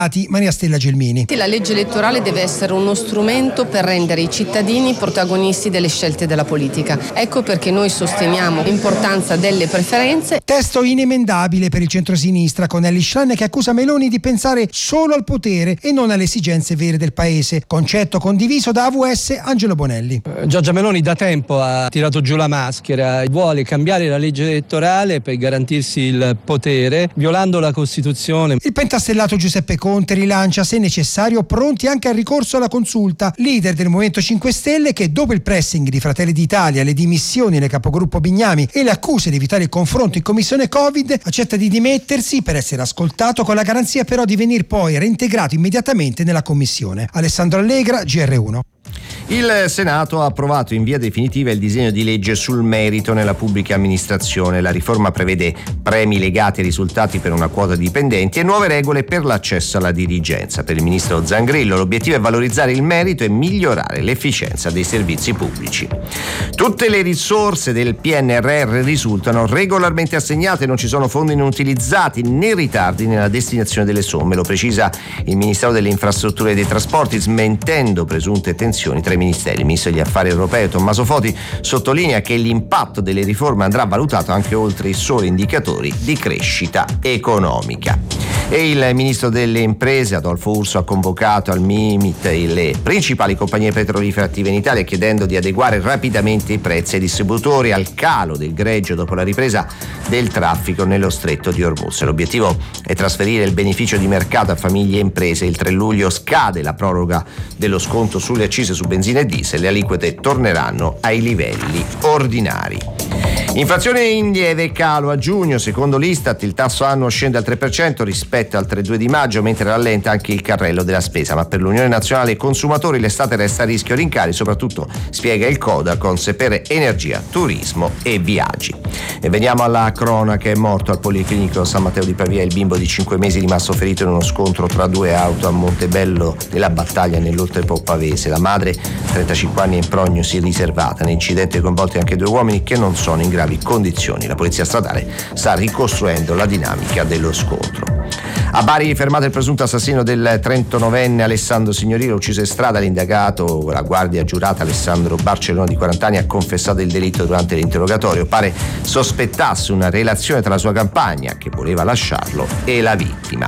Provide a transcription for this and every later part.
Maria Stella Gelmini. La legge elettorale deve essere uno strumento per rendere i cittadini protagonisti delle scelte della politica. Ecco perché noi sosteniamo l'importanza delle preferenze. Testo inemendabile per il centrosinistra, con Elly Schlein che accusa Meloni di pensare solo al potere e non alle esigenze vere del paese. Concetto condiviso da AVS Angelo Bonelli. Giorgia Meloni da tempo ha tirato giù la maschera, vuole cambiare la legge elettorale per garantirsi il potere, violando la Costituzione. Il pentastellato Giuseppe Conte rilancia, se necessario, pronti anche al ricorso alla consulta. Leader del Movimento 5 Stelle che, dopo il pressing di Fratelli d'Italia, le dimissioni del capogruppo Bignami e le accuse di evitare il confronto in commissione Covid, accetta di dimettersi per essere ascoltato, con la garanzia però di venir poi reintegrato immediatamente nella commissione. Alessandro Allegra, GR1. Il Senato ha approvato in via definitiva il disegno di legge sul merito nella pubblica amministrazione. La riforma prevede premi legati ai risultati per una quota di dipendenti e nuove regole per l'accesso alla dirigenza. Per il ministro Zangrillo l'obiettivo è valorizzare il merito e migliorare l'efficienza dei servizi pubblici. Tutte le risorse del PNRR risultano regolarmente assegnate, non ci sono fondi inutilizzati né ritardi nella destinazione delle somme, lo precisa il Ministero delle Infrastrutture e dei Trasporti, smentendo presunte tensioni tra i ministeri. Il ministro degli affari europei Tommaso Foti sottolinea che l'impatto delle riforme andrà valutato anche oltre i soli indicatori di crescita economica. E il ministro delle imprese Adolfo Urso ha convocato al Mimit le principali compagnie petrolifere attive in Italia, chiedendo di adeguare rapidamente i prezzi ai distributori al calo del greggio dopo la ripresa del traffico nello stretto di Hormuz. L'obiettivo è trasferire il beneficio di mercato a famiglie e imprese. Il 3 luglio scade la proroga dello sconto sulle accise su benzina e diesel, le aliquote torneranno ai livelli ordinari. Inflazione in lieve calo a giugno, secondo l'Istat il tasso annuo scende al 3% rispetto al 3,2 di maggio, mentre rallenta anche il carrello della spesa, ma per l'Unione Nazionale Consumatori l'estate resta a rischio rincari, soprattutto spiega il Codacons per energia, turismo e viaggi. E veniamo alla cronaca. È morto al Policlinico San Matteo di Pavia il bimbo di 5 mesi rimasto ferito in uno scontro tra due auto a Montebello nella battaglia nell'Oltrepò Pavese. La madre, 35 anni, è in prognosi riservata. Nell'incidente coinvolti anche 2 uomini che non sono in gravi condizioni. La polizia stradale sta ricostruendo la dinamica dello scontro. A Bari fermato il presunto assassino del 39enne Alessandro Signorino, ucciso in strada. L'indagato, la guardia giurata Alessandro Barcellona di 40 anni, ha confessato il delitto durante l'interrogatorio. Pare sospettasse una relazione tra la sua compagna, che voleva lasciarlo, e la vittima.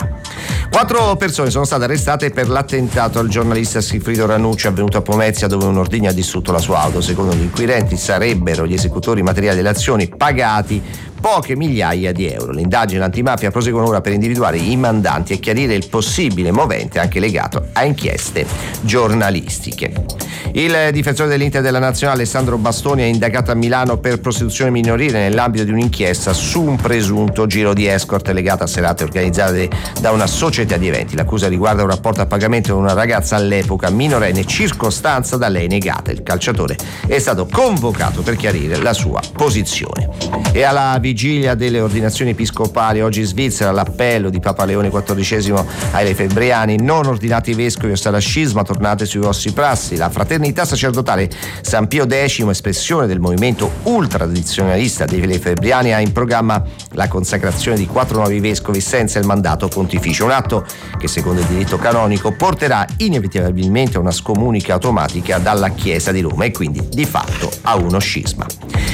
4 persone sono state arrestate per l'attentato al giornalista Sigfrido Ranucci avvenuto a Pomezia, dove un ordigno ha distrutto la sua auto. Secondo gli inquirenti sarebbero gli esecutori materiali delle azioni pagati poche migliaia di euro. Le indagini antimafia proseguono ora per individuare i mandanti e chiarire il possibile movente anche legato a inchieste giornalistiche. Il difensore dell'Inter della Nazionale Alessandro Bastoni è indagato a Milano per prostituzione minorile nell'ambito di un'inchiesta su un presunto giro di escort legato a serate organizzate da una società di eventi. L'accusa riguarda un rapporto a pagamento con una ragazza all'epoca minorenne, circostanza da lei negata. Il calciatore è stato convocato per chiarire la sua posizione. E alla vigilia delle ordinazioni episcopali oggi in Svizzera l'appello di Papa Leone XIV ai lefebbriani: non ordinate vescovi o stare a scisma, tornate sui vostri prassi. La fraternità sacerdotale San Pio X, espressione del movimento ultradizionalista dei lefebbriani, ha in programma la consacrazione di 4 nuovi vescovi senza il mandato pontificio, un atto che secondo il diritto canonico porterà inevitabilmente a una scomunica automatica dalla Chiesa di Roma e quindi di fatto a uno scisma.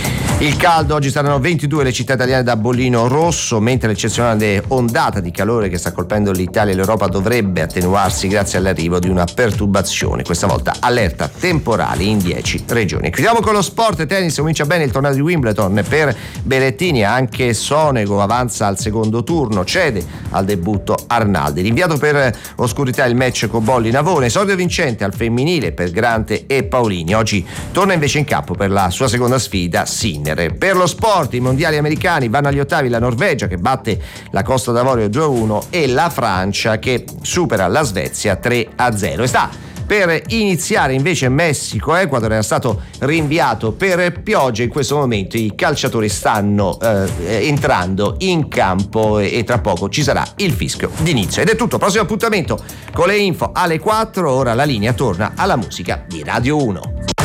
Il caldo, oggi saranno 22 le città italiane da bollino rosso, mentre l'eccezionale ondata di calore che sta colpendo l'Italia e l'Europa dovrebbe attenuarsi grazie all'arrivo di una perturbazione, questa volta allerta temporale in 10 regioni. Chiudiamo con lo sport. Tennis, comincia bene il torneo di Wimbledon per Berrettini, anche Sonego avanza al secondo turno, cede al debutto Arnaldi. Rinviato per oscurità il match Cobolli-Navone, esordio vincente al femminile per Grante e Paolini. Oggi torna invece in campo per la sua seconda sfida Sinner. Per lo sport, i mondiali americani vanno agli ottavi la Norvegia che batte la Costa d'Avorio 2-1 e la Francia che supera la Svezia 3-0. E sta per iniziare invece Messico-Ecuador, era stato rinviato per pioggia. In questo momento i calciatori stanno entrando in campo e tra poco ci sarà il fischio d'inizio. Ed è tutto, prossimo appuntamento con le info alle 4. Ora la linea torna alla musica di Radio 1.